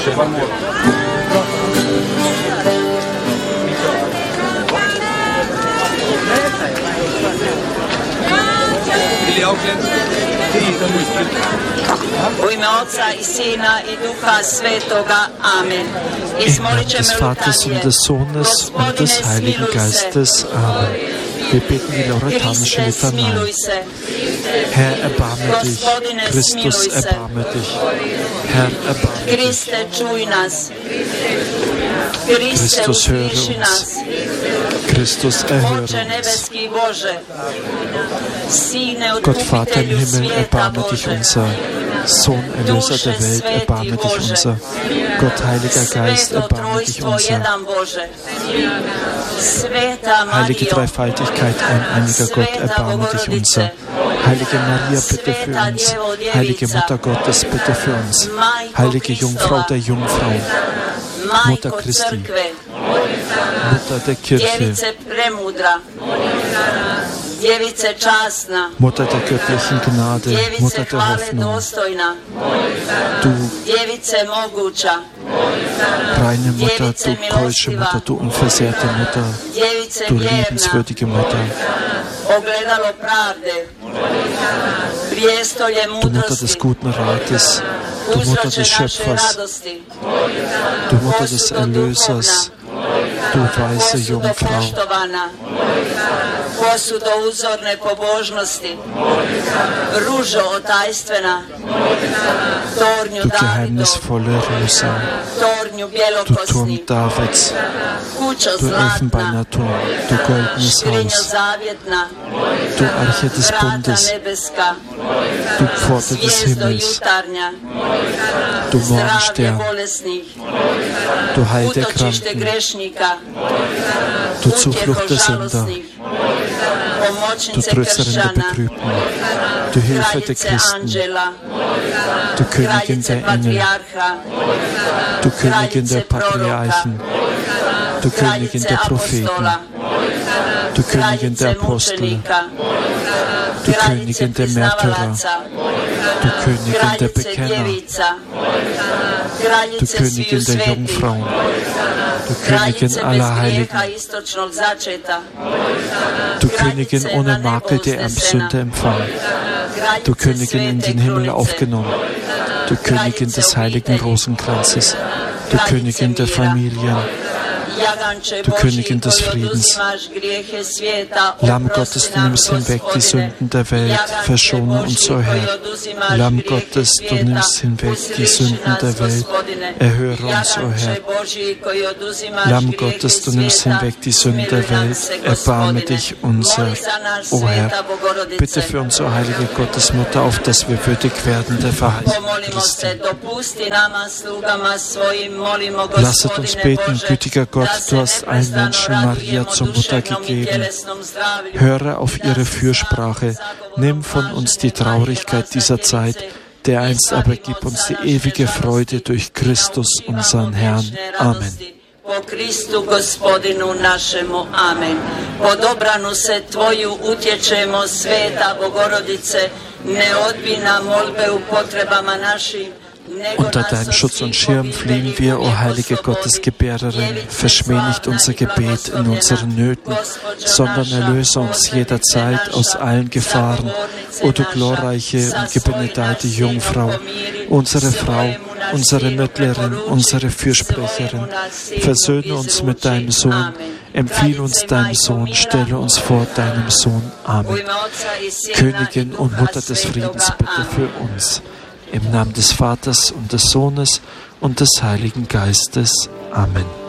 U ime Oca i Sina i Duha Svetoga. Amen. Im Namen des Vaters und des Sohnes und des Heiligen Geistes. Amen. Wir beten die lauretanische Litanei. Herr, erbarme dich. Christus, erbarme dich. Herr, erbarme dich. Christus, höre uns. Christus, erhöre uns. Gott, Vater im Himmel, erbarme dich unser. Sohn, Erlöser der Welt, erbarme dich unser. Gott, Heiliger Geist, erbarme dich unser. Heilige Dreifaltigkeit, einiger Gott, erbarme dich unser. Heilige Maria, bitte für uns. Heilige Mutter Gottes, bitte für uns. Heilige Jungfrau der Jungfrauen, Mutter Christi, Mutter der Kirche, Mutter der göttlichen Gnade, Mutter der Hoffnung, du reine Mutter, du keusche Mutter, du unversehrte Mutter, du liebenswürdige Mutter, du Mutter des guten Rates, du Mutter des Schöpfers, du Mutter des Erlösers, du weise Jungfrau, du geheimnisvolle Rose, du Turm Davids, du Elfenbeiner Turm, du goldenes Haus, du Arche des Bundes, du Pforte des Himmels, du Morgenstern, du Heil der Kranken, du Zuflucht der Sünder, du Trösterin der Betrübten, du Hilfe der Christen, du Königin der Engel, du Königin der Patriarchen, du Königin der Propheten, du Königin der Apostel, du Königin der Märtyrer, du Königin der Bekenner, du Königin der Jungfrauen, du Königin aller Heiligen, du Königin ohne Makel, der Erbsünde empfangen, du Königin in den Himmel aufgenommen, du Königin des heiligen Rosenkranzes, du Königin der Familien, du Königin des Friedens, Lamm Gottes, du nimmst hinweg die Sünden der Welt, verschone uns, o Herr. Lamm Gottes, du nimmst hinweg die Sünden der Welt, erhöre uns, o Herr. Lamm Gottes, du nimmst hinweg die Sünden der Welt, erbarme dich unser, o Herr. Bitte für uns, o heilige Gottesmutter, auf dass wir würdig werden der Verheißung Christi. Lasset uns beten, gütiger Gott, du hast allen Menschen Maria zur Mutter gegeben. Höre auf ihre Fürsprache, nimm von uns die Traurigkeit dieser Zeit, dereinst aber gib uns die ewige Freude durch Christus, unseren Herrn. Amen. Po Kristu Gospodinu našemu. Amen. Po dobranu se Tvoju utječemo, Sveta Bogorodice, ne odbij nam molbe u potrebama našim. Unter deinem Schutz und Schirm fliehen wir, o heilige Gottesgebärerin. Verschmäh nicht unser Gebet in unseren Nöten, sondern erlöse uns jederzeit aus allen Gefahren. O du glorreiche und gebenedeite Jungfrau, unsere Frau, unsere Mittlerin, unsere Fürsprecherin, versöhne uns mit deinem Sohn, empfiehl uns deinem Sohn, stelle uns vor deinem Sohn. Amen. Königin und Mutter des Friedens, bitte für uns. Im Namen des Vaters und des Sohnes und des Heiligen Geistes. Amen.